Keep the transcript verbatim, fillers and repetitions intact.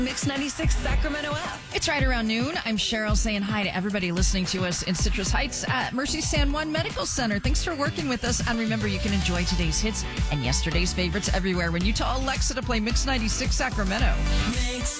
Mix ninety-six Sacramento app. It's right around noon. I'm Cheryl saying hi to everybody listening to us in Citrus Heights at Mercy San Juan Medical Center. Thanks for working with us. And remember, you can enjoy today's hits and yesterday's favorites everywhere when you tell Alexa to play Mix ninety-six Sacramento. Mix